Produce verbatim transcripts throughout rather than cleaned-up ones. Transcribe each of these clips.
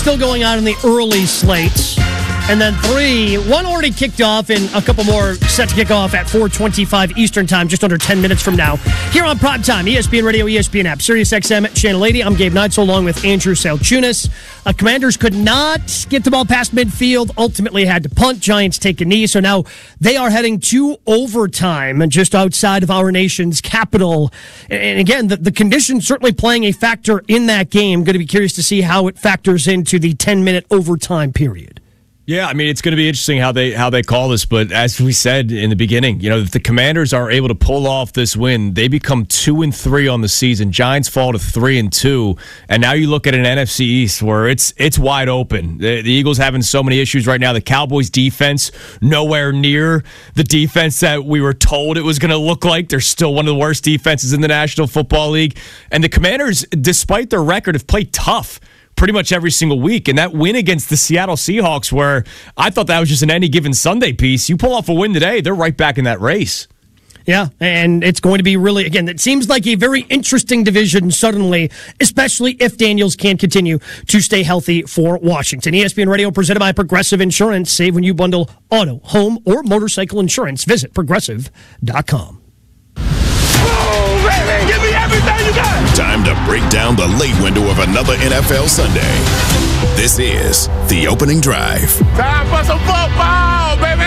still going on in the early slates. And then three, one already kicked off, and a couple more set to kick off at four twenty-five Eastern Time, just under ten minutes from now. Here on Prime Time, E S P N Radio, E S P N App, Sirius X M, Channel eighty. I'm Gabe Neitzel, along with Andrew Salchunas. Uh, Commanders could not get the ball past midfield, ultimately had to punt. Giants take a knee, so now they are heading to overtime just outside of our nation's capital. And again, the, the conditions certainly playing a factor in that game. Going to be curious to see how it factors into the ten-minute overtime period. Yeah, I mean, it's going to be interesting how they how they call this, but as we said in the beginning, you know, if the Commanders are able to pull off this win, they become two and three on the season. Giants fall to three and two, and now you look at an N F C East where it's it's wide open. The, the Eagles having so many issues right now. The Cowboys' defense nowhere near the defense that we were told it was going to look like. They're still one of the worst defenses in the National Football League, and the Commanders, despite their record, have played tough pretty much every single week. And that win against the Seattle Seahawks, where I thought that was just an any given Sunday piece, you pull off a win today, they're right back in that race. Yeah, and it's going to be really, again, it seems like a very interesting division suddenly, especially if Daniels can continue to stay healthy for Washington. E S P N Radio presented by Progressive Insurance. Save when you bundle auto, home, or motorcycle insurance. Visit progressive dot com. Oh, baby, give me everything you got. Time to break down the late window of another N F L Sunday. This is The Opening Drive. Time for some football, baby.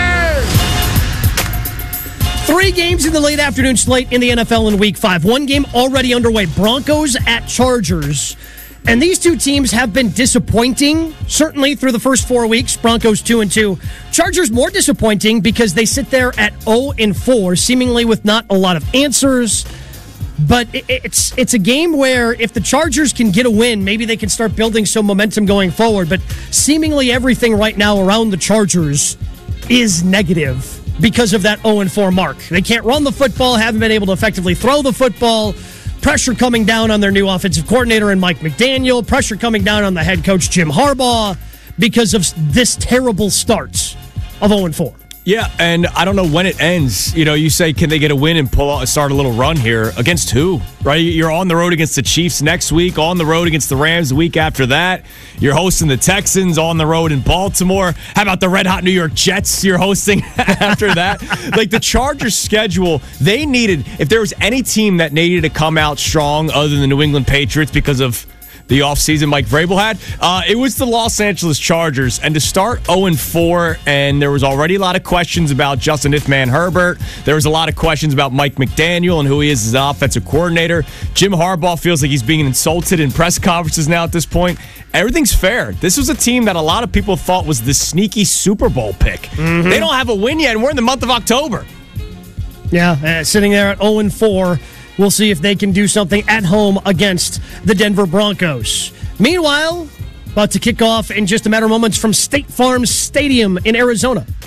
Three games in the late afternoon slate in the N F L in Week five. One game already underway. Broncos at Chargers. And these two teams have been disappointing, certainly through the first four weeks. Broncos two and two. Chargers more disappointing because they sit there at oh and four, seemingly with not a lot of answers. But it's it's a game where if the Chargers can get a win, maybe they can start building some momentum going forward. But seemingly everything right now around the Chargers is negative because of that oh and four mark. They can't run the football, haven't been able to effectively throw the football. Pressure coming down on their new offensive coordinator and Mike McDaniel. Pressure coming down on the head coach Jim Harbaugh because of this terrible start of oh and four. Yeah, and I don't know when it ends. You know, you say, can they get a win and pull out, start a little run here? Against who? Right? You're on the road against the Chiefs next week, on the road against the Rams the week after that. You're hosting the Texans on the road in Baltimore. How about the red-hot New York Jets you're hosting after that? Like, the Chargers' schedule, they needed, if there was any team that needed to come out strong other than the New England Patriots because of the offseason Mike Vrabel had, uh, it was the Los Angeles Chargers. And to start oh and four, and there was already a lot of questions about Justin Ifman Herbert. There was a lot of questions about Mike McDaniel and who he is as an offensive coordinator. Jim Harbaugh feels like he's being insulted in press conferences now at this point. Everything's fair. This was a team that a lot of people thought was the sneaky Super Bowl pick. Mm-hmm. They don't have a win yet, and we're in the month of October. Yeah, uh, sitting there at oh and four. We'll see if they can do something at home against the Denver Broncos. Meanwhile, about to kick off in just a matter of moments from State Farm Stadium in Arizona.